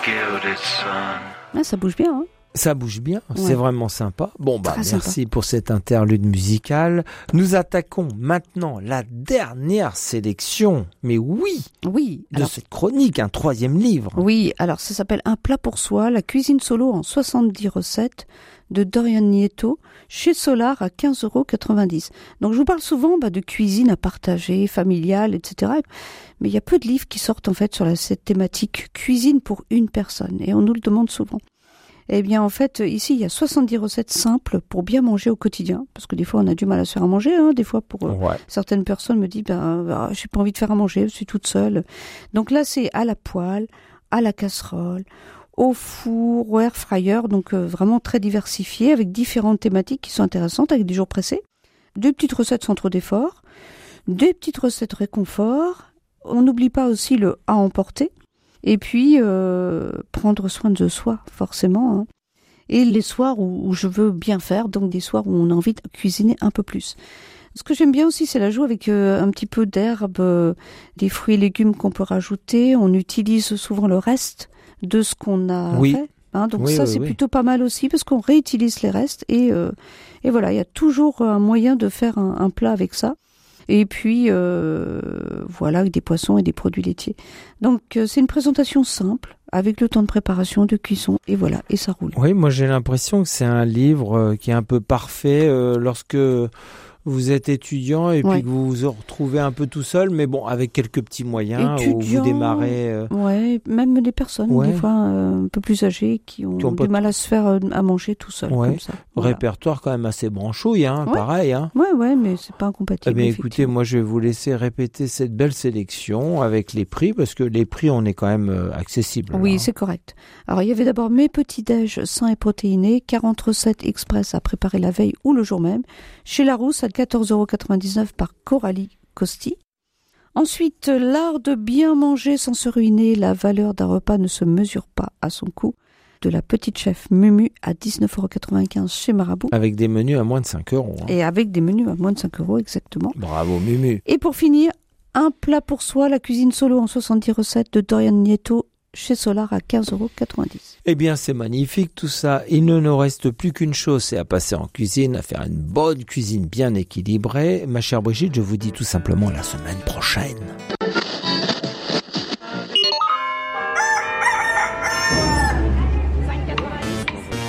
gilded sun. Ah, ça bouge bien, hein. Ça bouge bien, Ouais. C'est vraiment sympa. Bon, Très merci pour cette interlude musicale. Nous attaquons maintenant la dernière sélection, mais oui, Oui, de alors, cette chronique, un 3e livre. oui, alors ça s'appelle Un plat pour soi, la cuisine solo en 70 recettes de Dorian Nieto chez Solar à 15,90 €. Donc je vous parle souvent de cuisine à partager, familiale, etc. Mais il y a peu de livres qui sortent en fait sur cette thématique cuisine pour une personne et on nous le demande souvent. Eh bien, en fait, ici, il y a 70 recettes simples pour bien manger au quotidien. Parce que des fois, on a du mal à se faire à manger. Des fois, pour Ouais. certaines personnes me disent, j'ai pas envie de faire à manger, je suis toute seule. Donc là, c'est à la poêle, à la casserole, au four, au air fryer. Donc vraiment très diversifié, avec différentes thématiques qui sont intéressantes, avec des jours pressés. Deux petites recettes sans trop d'efforts. Des petites recettes réconfort. On n'oublie pas aussi le à emporter. Et puis, prendre soin de soi, forcément. Hein. Et les soirs où je veux bien faire, donc des soirs où on a envie de cuisiner un peu plus. Ce que j'aime bien aussi, c'est l'ajout avec un petit peu d'herbe, des fruits et légumes qu'on peut rajouter. On utilise souvent le reste de ce qu'on a fait. Hein, donc Oui, ça, oui, c'est oui. plutôt pas mal aussi, parce qu'on réutilise les restes. Et voilà, il y a toujours un moyen de faire un plat avec ça. Et puis, voilà, avec des poissons et des produits laitiers. Donc, c'est une présentation simple, avec le temps de préparation, de cuisson, et voilà, et ça roule. Oui, moi j'ai l'impression que c'est un livre qui est un peu parfait lorsque vous êtes étudiant et Ouais. puis que vous vous retrouvez un peu tout seul, mais bon, avec quelques petits moyens où vous Étudiants, démarrez. Ouais, même des personnes, Ouais. des fois, un peu plus âgées, qui ont pas du mal à se faire à manger tout seul, Ouais. comme ça. Voilà. Répertoire quand même assez branchouille, hein, Ouais. pareil. Hein. Ouais, mais c'est pas Eh incompatible. bien, écoutez, effectivement. moi je vais vous laisser répéter cette belle sélection avec les prix, parce que les prix, on est quand même accessibles. Oui, là, hein. c'est correct. Alors, il y avait d'abord mes petits-déj sains et protéinés, 40 recettes express à préparer la veille ou le jour même, chez Larousse à 14,99 € par Coralie Costi. Ensuite, l'art de bien manger sans se ruiner, la valeur d'un repas ne se mesure pas à son coût, de la petite chef Mumu à 19,95 € chez Marabout, Avec des menus à moins de 5 €. Hein. et avec des menus à moins de 5 € exactement. Bravo, Mumu. Et pour finir, un plat pour soi, la cuisine solo en 70 recettes de Dorian Nieto chez Solar à 15,90 €. Eh bien, c'est magnifique tout ça. Il ne nous reste plus qu'une chose, c'est à passer en cuisine, à faire une bonne cuisine bien équilibrée. Ma chère Brigitte, je vous dis tout simplement à la semaine prochaine.